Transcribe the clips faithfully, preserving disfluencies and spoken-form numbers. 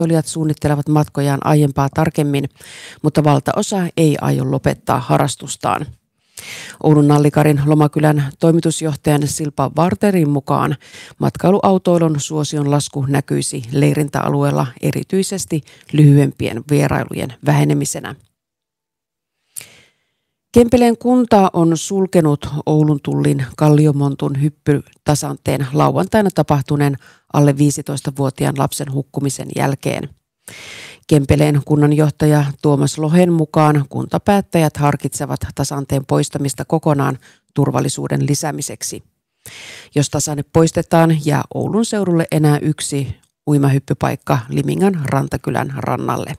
autoilijat suunnittelevat matkojaan aiempaa tarkemmin, mutta valtaosa ei aio lopettaa harrastustaan. Oulun Nallikarin Lomakylän toimitusjohtajan Silpa Varterin mukaan matkailuautoilun suosion lasku näkyisi leirintäalueella erityisesti lyhyempien vierailujen vähenemisenä. Kempeleen kunta on sulkenut Oulun tullin Kalliomontun hyppytasanteen lauantaina tapahtuneen alle viisitoistavuotiaan lapsen hukkumisen jälkeen. Kempeleen kunnanjohtaja Tuomas Lohen mukaan kuntapäättäjät harkitsevat tasanteen poistamista kokonaan turvallisuuden lisäämiseksi. Jos tasanne poistetaan, jää Oulun seudulle enää yksi uimahyppypaikka Limingan Rantakylän rannalle.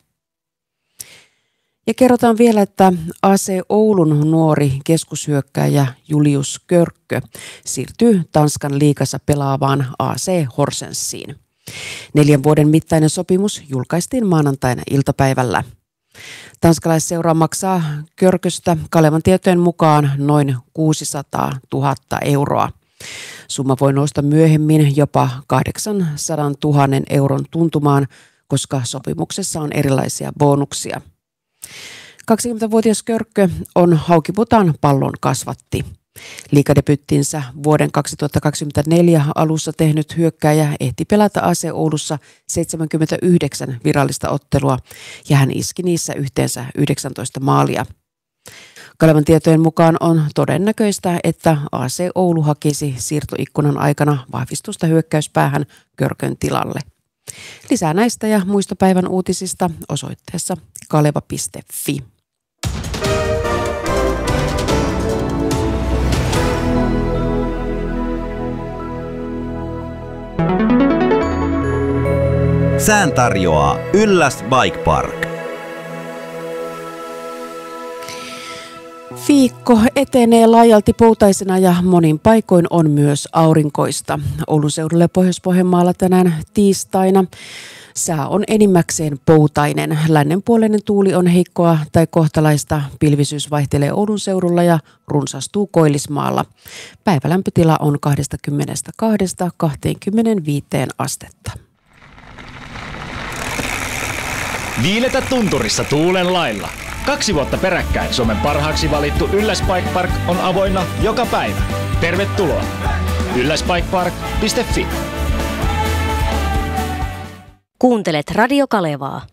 Ja kerrotaan vielä, että A C Oulun nuori keskushyökkääjä Julius Körkkö siirtyy Tanskan liigassa pelaavaan A C Horsensiin. Neljän vuoden mittainen sopimus julkaistiin maanantaina iltapäivällä. Tanskalaisseura maksaa Körköstä Kalevan tietojen mukaan noin kuusisataatuhatta euroa. Summa voi nousta myöhemmin jopa kahdeksansataatuhatta euron tuntumaan, koska sopimuksessa on erilaisia bonuksia. kaksikymmentävuotias Körkkö on Haukiputaan pallon kasvatti. Liigadebyttinsä vuoden kaksituhattakaksikymmentäneljä alussa tehnyt hyökkääjä ehti pelata A C Oulussa seitsemänkymmentäyhdeksän virallista ottelua ja hän iski niissä yhteensä yhdeksäntoista maalia. Kalevan tietojen mukaan on todennäköistä, että A C Oulu hakisi siirtoikkunan aikana vahvistusta hyökkäyspäähän Körkön tilalle. Lisää näistä ja muista päivän uutisista osoitteessa kaleva piste fi. Sään tarjoaa Ylläs Bike Park. Viikko etenee laajalti poutaisena ja monin paikoin on myös aurinkoista. Oulun seudulla ja Pohjois-Pohjanmaalla tänään tiistaina sää on enimmäkseen poutainen. Lännenpuoleinen tuuli on heikkoa tai kohtalaista. Pilvisyys vaihtelee Oulun seudulla ja runsastuu Koillismaalla. Päivälämpötila on kaksikymmentäkaksi kaksikymmentäviisi astetta. Viiletä tunturissa tuulen lailla. Kaksi vuotta peräkkäin Suomen parhaaksi valittu Ylläs Bike Park on avoinna joka päivä. Tervetuloa! ylläsbikepark piste fi. Kuuntelet Radio Kalevaa.